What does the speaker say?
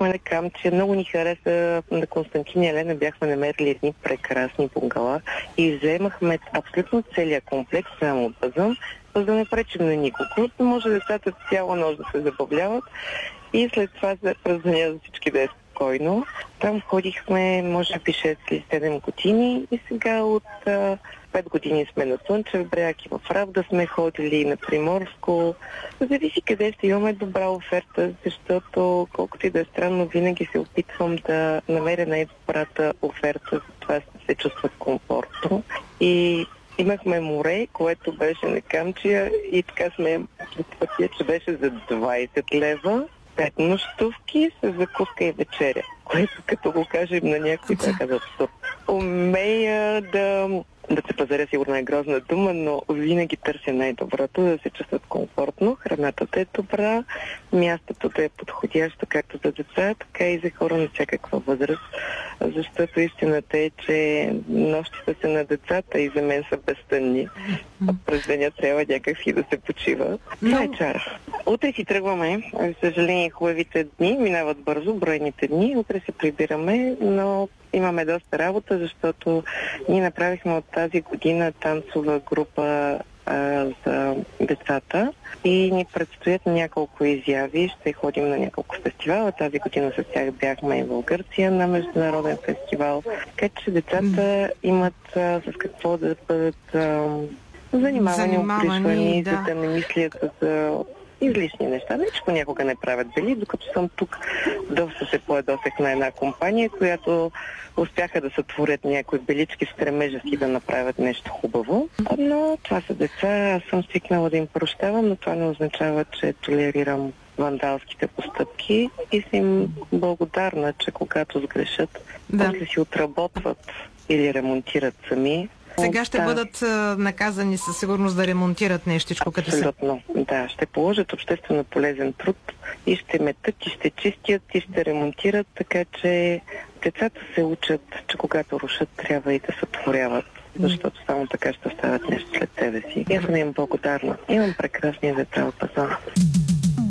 отидохме на Камчия. Много ни хареса на Константин и Елена. Бяхме намерили едни прекрасни бунгала и вземахме абсолютно целия комплекс само от Базъм, за да не пречим на никого. Може децата цяла нощ да се забавляват и след това през деня за всички да е спокойно. Там ходихме, може би 6 или 7 години и сега от 5 години сме на Слънчев бряг и в Равда сме ходили, на Приморско. Зависи къде ще имаме добра оферта, защото колкото и да е странно, винаги се опитвам да намеря най-добрата оферта, за това се чувства комфортно. И имахме море, което беше на Камчия и така сме пътя, че беше за 20 лева. 5 нощувки с закуска и вечеря, което като го кажем на някой, той каза абсурд. Умея да се пазаря, сигурно е грозна дума, но винаги търся най-доброто, да се чувстват комфортно, храната да е добра, мястото да е подходящо както за деца, така и за хора на всякаква възраст, защото истината е, че нощите са на децата и за мен са безтънни. А през деня трябва някакси да се почива. Това е чара. Утре си тръгваме. За съжаление, хубавите дни минават бързо, броените дни. Утре се прибираме, но имаме доста работа, защото ние направихме от тази година танцова група за децата и ни предстоят няколко изяви. Ще ходим на няколко фестивала. Тази година с тях бяхме и в Гърция на международен фестивал. Така че децата имат с какво да бъдат занимавани, опришвани, да. За да не мислят за излишни неща. Вече понякога не правят бели, докато съм тук, доста се поедосех на една компания, която успяха да сътворят някои белички в стремежа си да направят нещо хубаво. Но това са деца, аз съм свикнала да им прощавам, но това не означава, че толерирам вандалските постъпки и съм им благодарна, че когато сгрешат, после си отработват или ремонтират сами. Сега ще бъдат наказани със сигурност да ремонтират нещичко, като се... Абсолютно, да. Ще положат обществено полезен труд и ще метат, и ще чистят, и ще ремонтират, така че децата се учат, че когато рушат, трябва и да сътворяват, защото само така ще оставят нещо след себе си. И аз съм им благодарна. Имам прекрасни деца от Пазан.